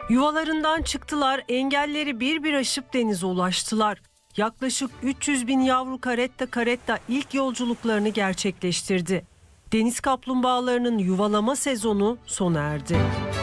Yuvalarından çıktılar, engelleri bir bir aşıp denize ulaştılar. Yaklaşık 300 bin yavru caretta ilk yolculuklarını gerçekleştirdi. Deniz kaplumbağalarının yuvalama sezonu sona erdi.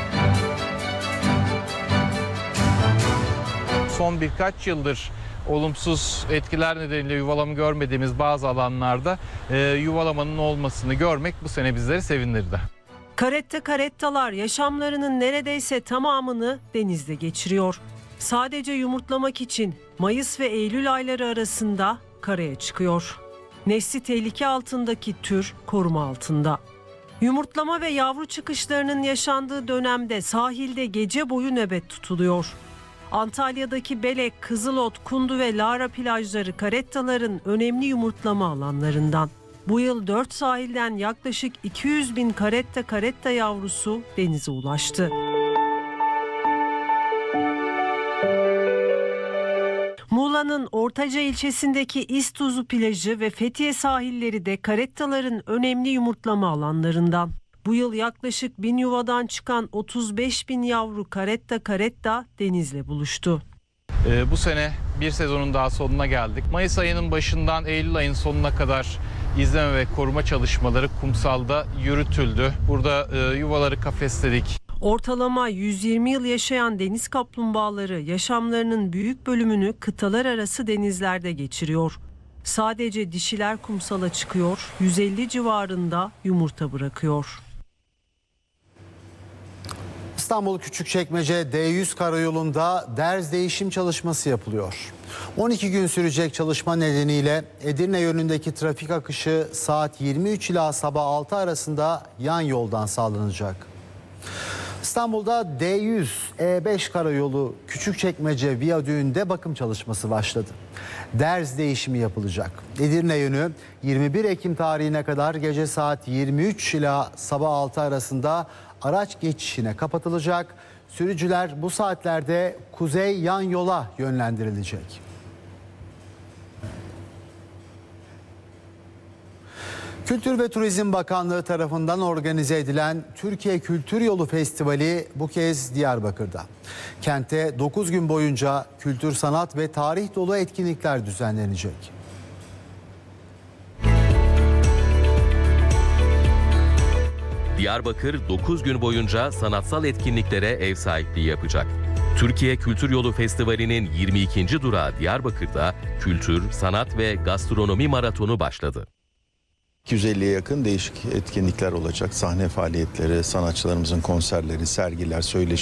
Son birkaç yıldır olumsuz etkiler nedeniyle yuvalama görmediğimiz bazı alanlarda yuvalamanın olmasını görmek bu sene bizleri sevindirdi. Carettalar yaşamlarının neredeyse tamamını denizde geçiriyor. Sadece yumurtlamak için Mayıs ve Eylül ayları arasında karaya çıkıyor. Nesli tehlike altındaki tür koruma altında. Yumurtlama ve yavru çıkışlarının yaşandığı dönemde sahilde gece boyu nöbet tutuluyor. Antalya'daki Belek, Kızılot, Kundu ve Lara plajları carettaların önemli yumurtlama alanlarından. Bu yıl 4 sahilden yaklaşık 200 bin caretta yavrusu denize ulaştı. Muğla'nın Ortaca ilçesindeki İztuzu plajı ve Fethiye sahilleri de carettaların önemli yumurtlama alanlarından. Bu yıl yaklaşık 1000 yuvadan çıkan 35 bin yavru caretta denizle buluştu. Bu sene bir sezonun daha sonuna geldik. Mayıs ayının başından Eylül ayının sonuna kadar izleme ve koruma çalışmaları kumsalda yürütüldü. Burada yuvaları kafesledik. Ortalama 120 yıl yaşayan deniz kaplumbağaları yaşamlarının büyük bölümünü kıtalar arası denizlerde geçiriyor. Sadece dişiler kumsala çıkıyor, 150 civarında yumurta bırakıyor. İstanbul Küçükçekmece D100 karayolunda derz değişim çalışması yapılıyor. 12 gün sürecek çalışma nedeniyle Edirne yönündeki trafik akışı saat 23 ila sabah 6 arasında yan yoldan sağlanacak. İstanbul'da D100 E5 karayolu Küçükçekmece viyadüğünde bakım çalışması başladı. Derz değişimi yapılacak. Edirne yönü 21 Ekim tarihine kadar gece saat 23 ila sabah 6 arasında araç geçişine kapatılacak. Sürücüler bu saatlerde kuzey yan yola yönlendirilecek. Kültür ve Turizm Bakanlığı tarafından organize edilen Türkiye Kültür Yolu Festivali bu kez Diyarbakır'da. Kentte 9 gün boyunca kültür, sanat ve tarih dolu etkinlikler düzenlenecek. Diyarbakır 9 gün boyunca sanatsal etkinliklere ev sahipliği yapacak. Türkiye Kültür Yolu Festivali'nin 22. durağı Diyarbakır'da kültür, sanat ve gastronomi maratonu başladı. 250'ye yakın değişik etkinlikler olacak. Sahne faaliyetleri, sanatçılarımızın konserleri, sergiler, söyleşiler.